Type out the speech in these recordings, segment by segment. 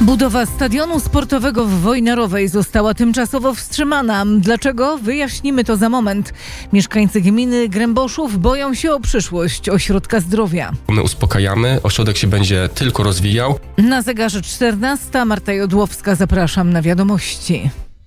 Budowa stadionu sportowego w Wojnarowej została tymczasowo wstrzymana. Dlaczego? Wyjaśnimy to za moment. Mieszkańcy gminy Gręboszów boją się o przyszłość ośrodka zdrowia. My uspokajamy, ośrodek się będzie tylko rozwijał. Na zegarze 14. Marta Jodłowska, zapraszam na wiadomości.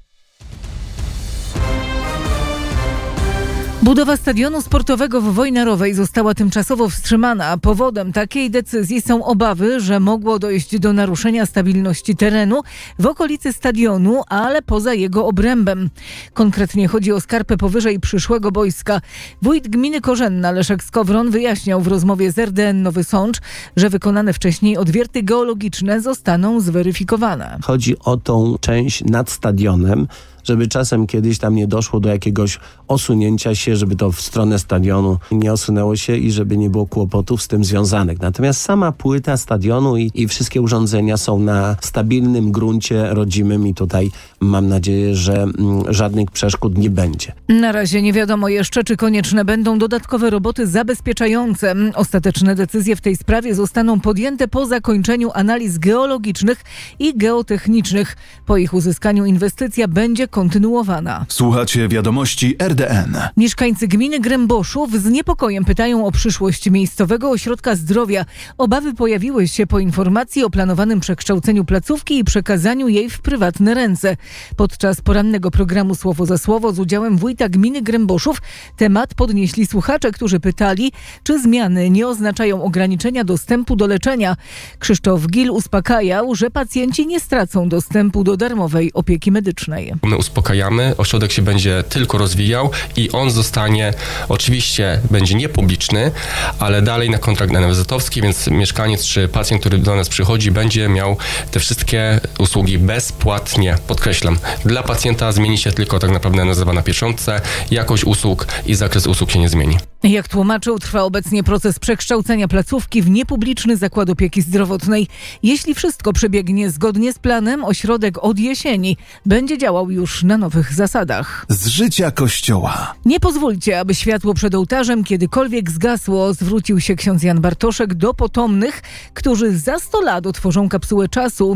Budowa stadionu sportowego w Wojnarowej została tymczasowo wstrzymana. Powodem takiej decyzji są obawy, że mogło dojść do naruszenia stabilności terenu w okolicy stadionu, ale poza jego obrębem. Konkretnie chodzi o skarpę powyżej przyszłego boiska. Wójt gminy Korzenna Leszek Skowron wyjaśniał w rozmowie z RDN Nowy Sącz, że wykonane wcześniej odwierty geologiczne zostaną zweryfikowane. Chodzi o tą część nad stadionem, żeby czasem kiedyś tam nie doszło do jakiegoś osunięcia się, żeby to w stronę stadionu nie osunęło się i żeby nie było kłopotów z tym związanych. Natomiast sama płyta stadionu i wszystkie urządzenia są na stabilnym gruncie rodzimym i tutaj mam nadzieję, że żadnych przeszkód nie będzie. Na razie nie wiadomo jeszcze, czy konieczne będą dodatkowe roboty zabezpieczające. Ostateczne decyzje w tej sprawie zostaną podjęte po zakończeniu analiz geologicznych i geotechnicznych. Po ich uzyskaniu inwestycja będzie kontynuowana. Słuchacie wiadomości RDN. Mieszkańcy gminy Gręboszów z niepokojem pytają o przyszłość miejscowego ośrodka zdrowia. Obawy pojawiły się po informacji o planowanym przekształceniu placówki i przekazaniu jej w prywatne ręce. Podczas porannego programu Słowo za Słowo z udziałem wójta gminy Gręboszów temat podnieśli słuchacze, którzy pytali, czy zmiany nie oznaczają ograniczenia dostępu do leczenia. Krzysztof Gil uspokajał, że pacjenci nie stracą dostępu do darmowej opieki medycznej. My uspokajamy, ośrodek się będzie tylko rozwijał i on zostanie, oczywiście będzie niepubliczny, ale dalej na kontrakt NFZ-owski, więc mieszkaniec czy pacjent, który do nas przychodzi, będzie miał te wszystkie usługi bezpłatnie. Podkreślam, dla pacjenta zmieni się tylko tak naprawdę nazwa na pieczątce, jakość usług i zakres usług się nie zmieni. Jak tłumaczył, trwa obecnie proces przekształcenia placówki w niepubliczny zakład opieki zdrowotnej. Jeśli wszystko przebiegnie zgodnie z planem, ośrodek od jesieni będzie działał już na nowych zasadach. Z życia Kościoła. Nie pozwólcie, aby światło przed ołtarzem kiedykolwiek zgasło, zwrócił się ksiądz Jan Bartoszek do potomnych, którzy za 100 lat otworzą kapsułę czasu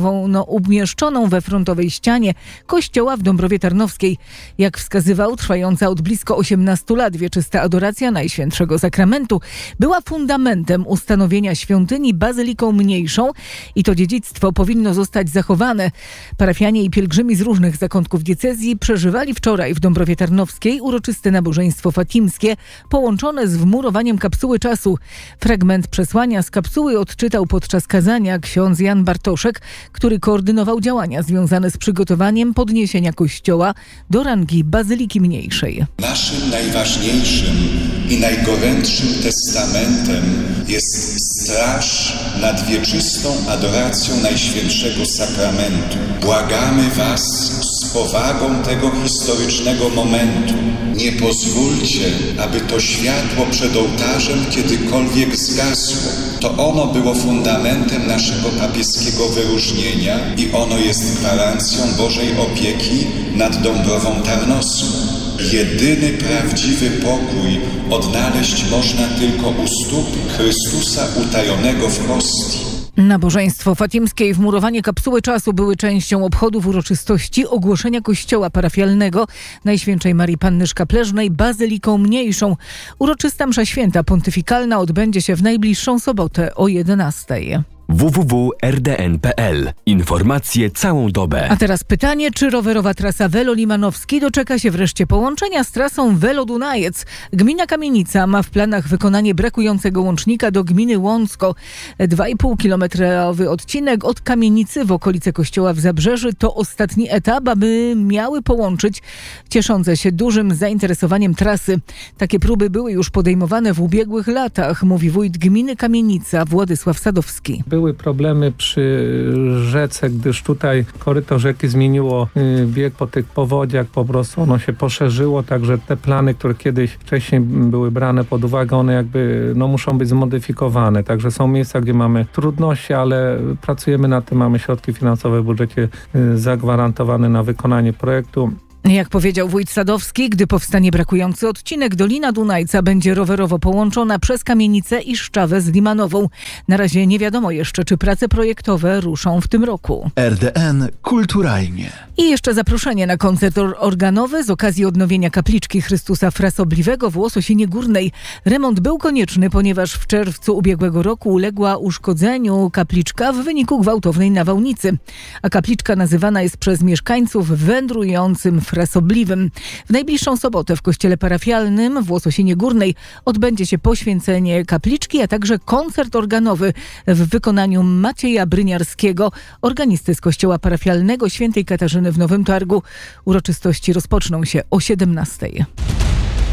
umieszczoną we frontowej ścianie kościoła w Dąbrowie Tarnowskiej. Jak wskazywał, trwająca od blisko 18 lat wieczysta adoracja Najświętszego Sakramentu była fundamentem ustanowienia świątyni bazyliką mniejszą i to dziedzictwo powinno zostać zachowane. Parafianie i pielgrzymi z różnych zakątków diecezji przeżywali wczoraj w Dąbrowie Tarnowskiej uroczyste nabożeństwo fatimskie połączone z wmurowaniem kapsuły czasu. Fragment przesłania z kapsuły odczytał podczas kazania ksiądz Jan Bartoszek, który koordynował działania związane z przygotowaniem podniesienia kościoła do rangi bazyliki mniejszej. Naszym najważniejszym i najgorętszym testamentem jest straż nad wieczystą adoracją Najświętszego Sakramentu. Błagamy Was z powagą tego historycznego momentu. Nie pozwólcie, aby to światło przed ołtarzem kiedykolwiek zgasło. To ono było fundamentem naszego papieskiego wyróżnienia i ono jest gwarancją Bożej opieki nad Dąbrową Tarnowską. Jedyny prawdziwy pokój odnaleźć można tylko u stóp Chrystusa utajonego w hostii. Nabożeństwo fatimskie i wmurowanie kapsuły czasu były częścią obchodów uroczystości ogłoszenia kościoła parafialnego Najświętszej Marii Panny Szkapleżnej bazyliką mniejszą. Uroczysta msza święta pontyfikalna odbędzie się w najbliższą sobotę o 11:00. www.rdn.pl. Informacje całą dobę. A teraz pytanie, czy rowerowa trasa Velo Limanowski doczeka się wreszcie połączenia z trasą Velo Dunajec? Gmina Kamienica ma w planach wykonanie brakującego łącznika do gminy Łącko. 2,5-kilometrowy odcinek od Kamienicy w okolice kościoła w Zabrzeży to ostatni etap, aby miały połączyć cieszące się dużym zainteresowaniem trasy. Takie próby były już podejmowane w ubiegłych latach, mówi wójt gminy Kamienica Władysław Sadowski. Były problemy przy rzece, gdyż tutaj koryto rzeki zmieniło bieg po tych powodziach, po prostu ono się poszerzyło, także te plany, które kiedyś wcześniej były brane pod uwagę, one jakby muszą być zmodyfikowane. Także są miejsca, gdzie mamy trudności, ale pracujemy nad tym, mamy środki finansowe w budżecie zagwarantowane na wykonanie projektu. Jak powiedział wójt Sadowski, gdy powstanie brakujący odcinek, Dolina Dunajca będzie rowerowo połączona przez Kamienicę i Szczawę z Limanową. Na razie nie wiadomo jeszcze, czy prace projektowe ruszą w tym roku. RDN kulturalnie. I jeszcze zaproszenie na koncert organowy z okazji odnowienia kapliczki Chrystusa Frasobliwego w Łososinie Górnej. Remont był konieczny, ponieważ w czerwcu ubiegłego roku uległa uszkodzeniu kapliczka w wyniku gwałtownej nawałnicy. A kapliczka nazywana jest przez mieszkańców wędrującym Frasobliwym. W najbliższą sobotę w kościele parafialnym w Łososinie Górnej odbędzie się poświęcenie kapliczki, a także koncert organowy w wykonaniu Macieja Bryniarskiego, organisty z kościoła parafialnego Świętej Katarzyny w Nowym Targu. Uroczystości rozpoczną się o 17:00.